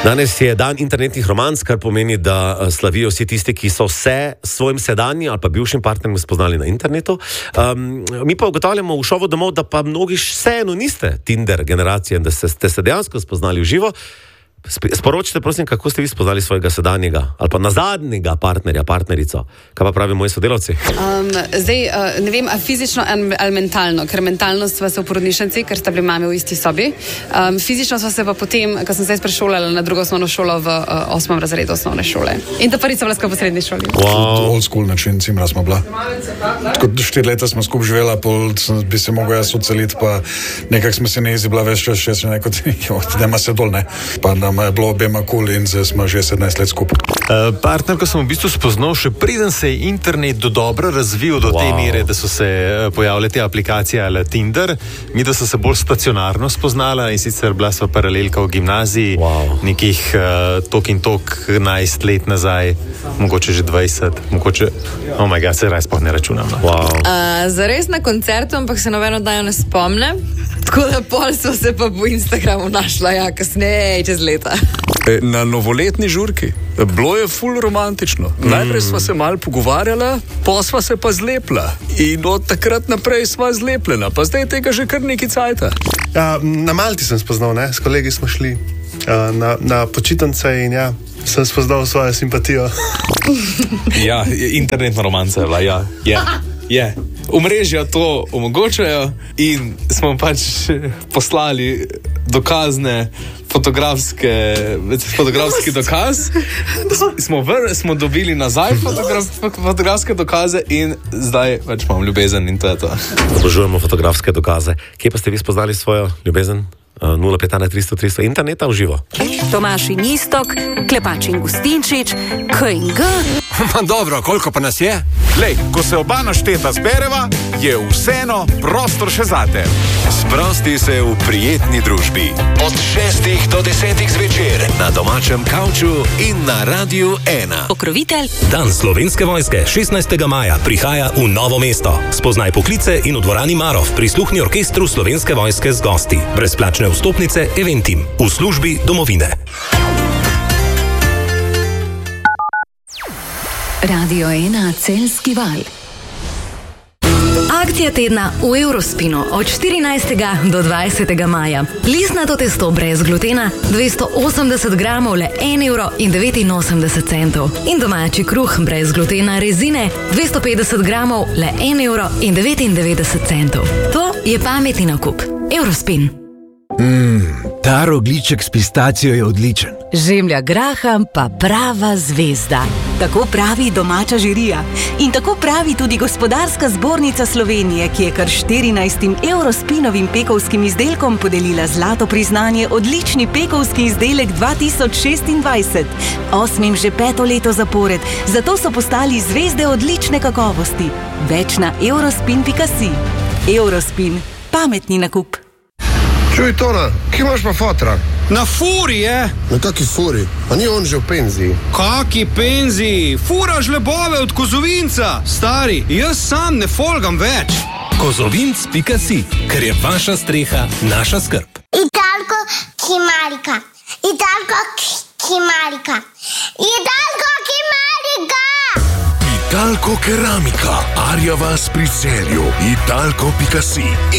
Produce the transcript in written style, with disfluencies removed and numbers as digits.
Danes je dan internetnih romanc, kar pomeni, da slavijo vsi tisti, ki so se s svojim sedanjim ali pa bivšim partnerjem spoznali na internetu. Mi pa ugotavljamo v šovu domov, da pa mnogi vseeno niste Tinder generacije in da ste se dejansko spoznali v živo. Sporočite, prosim, kako ste vi spoznali svojega sedanjega ali pa nazadnjega partnerja, partnerico. Kaj pa pravi moji sodelavci? Ne vem, a fizično ali mentalno, ker mentalno sva se v porodnišnici, ker sta bili mame v isti sobi. Fizično sva se pa potem, ko sem se prešolala na drugo osnovno šolo v 8. razredu osnovne šole. In ta prvič sem bila skupaj v srednji šoli. Wow. Old school način, cimra smo bila. Tako 4 leta smo skupaj živela, pol bi se mogla jaz odseliti, pa nekako smo se ne izibila več čas, še se neko, nema se dol, ne. Pa nam je bilo obema cool in zdaj smo že 17 let skupaj. Partnerko sem v bistvu spoznal še preden se je internet dobro razvil do te mere, da so se pojavile te aplikacije ali Tinder. Mi da so se bolj stacionarno spoznala in sicer bila sva paralelka v gimnaziji, nekih tok in tok 11 let nazaj, mogoče že 20, mogoče, oh my god, se raz pa ne računam. Zares na koncertu, ampak se nobeno dajo ne spomne. Tako da pol so se pa po Instagramu našla, ja, kasneje, čez leta. Na novoletni žurki. Bilo je ful romantično. Najprej sva se malo pogovarjala, pa sva se pa zlepla. In od takrat naprej sva zlepljena, pa zdaj tega že kar nekaj cajta. Na Malti sem spoznal, ne? S kolegi smo šli na počitnice in ja, sem spoznal svojo simpatijo. Ja, internetna romanca je bila, ja. Omrežja to omogočajo in smo pač poslali dokazne fotografski dokaz. Smo dobili nazaj fotografske dokaze in zdaj pač imam ljubezen in to je to. Obožujemo fotografske dokaze. Kje pa ste vi spoznali svojo ljubezen? 051-300-300 interneta v živo. Tomaž in Istok, Klepač in Gustinčič, K in G. Dobro, koliko pa nas je? Lej, ko se oba našteta zbereva, je vseeno prostor še zate. Sprosti se v prijetni družbi. Od 6 do 10 zvečer na domačem kavču in na Radiu 1. Pokrovitelj. Dan Slovenske vojske 16. maja prihaja v Novo mesto. Spoznaj poklice in v dvorani Marov prisluhni orkestru Slovenske vojske z gosti. Brezplačne vstopnice Eventim v službi domovine. Radio 1 Celjski val. Akcija tedna v Eurospinu od 14. do 20. maja. Listnato testo brez glutena 280 gramov le 1,89 €. In domači kruh brez glutena rezine 250 gramov le 1,99 €. To je pametni nakup. Eurospin. Ta rogljiček s pistacijo je odličen. Žemlja graham pa prava zvezda. Tako pravi domača žirija. In tako pravi tudi Gospodarska zbornica Slovenije, ki je kar 14 Eurospinovim pekovskim izdelkom podelila zlato priznanje odlični pekovski izdelek 2026. 8. že 5. leto zapored, zato so postali zvezde odlične kakovosti. Več na eurospin.si. Eurospin. Pametni nakup. Čuj, Tona, kje imaš pa fotra? Na furi je. Na kaki furi? A ni on že v penziji? Kaki penziji? Furaš lebove od Kozovinca. Stari, jaz sam ne folgam več. Kozovinc.si, ker je vaša streha naša skrb. Italko Kimarika. Italko Kimarika. Italko Kimarika. Italko keramika. Arja vas pri Celju. Italko.si.